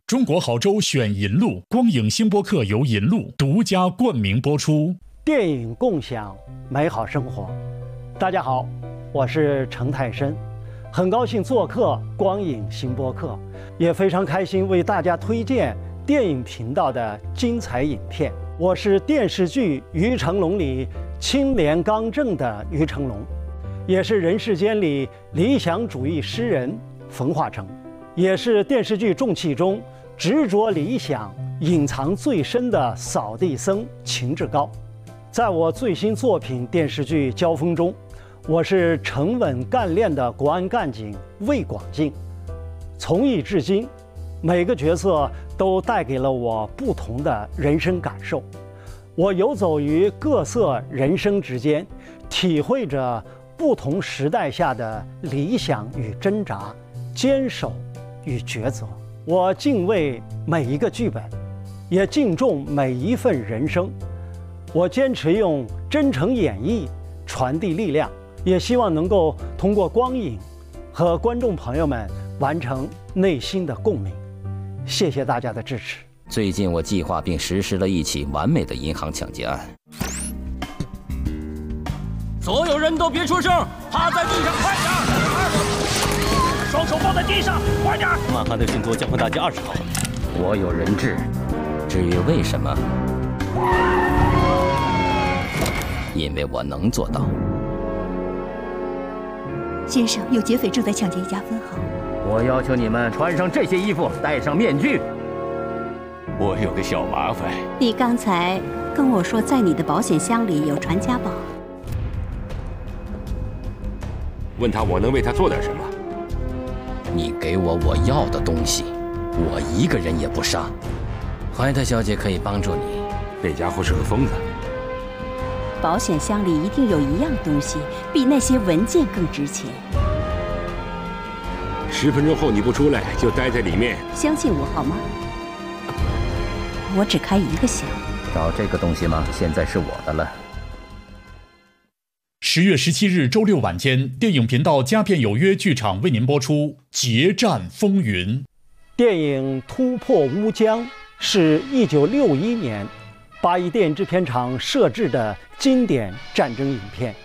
中国好州选银路，光影星播客由银路独家冠名播出。 电影共享美好生活。大家好，我是程泰深，很高兴做客光影星播客，也非常开心为大家推荐电影频道的精彩影片。我是电视剧《于成龙》里清廉刚正的于成龙，也是人世间里理想主义诗人冯化成，也是电视剧《重器》中执着理想、隐藏最深的扫地僧秦志高。在我最新作品电视剧《交锋》中，我是沉稳干练的国安干警魏广进。从艺至今，每个角色都带给了我不同的人生感受。我游走于各色人生之间，体会着不同时代下的理想与挣扎、坚守与抉择。我敬畏每一个剧本，也敬重每一份人生。我坚持用真诚演绎传递力量，也希望能够通过光影和观众朋友们完成内心的共鸣。谢谢大家的支持。 最近我计划并实施了一起完美的银行抢劫案。 所有人都别出声，趴在地上，快点！双手放在地上，快点！ 满汉的信托将会大减20毫。 我有人质，至于为什么，因为我能做到。 先生，有劫匪正在抢劫一家分行。 我要求你们穿上这些衣服，戴上面具。 我有个小麻烦。 你刚才跟我说，在你的保险箱里有传家宝。 问他我能为他做点什么？ 你给我我要的东西，我一个人也不杀。怀特小姐可以帮助你。 那家伙是个疯子。 保险箱里一定有一样东西，比那些文件更值钱。 10分钟后你不出来，就待在里面。 相信我好吗？我只开一个箱。 找这个东西吗？现在是我的了。 10月17日周六晚间，电影频道佳片有约剧场为您播出《决战风云》。 电影《突破乌江》是1961年8一电影制片厂摄制的经典战争影片，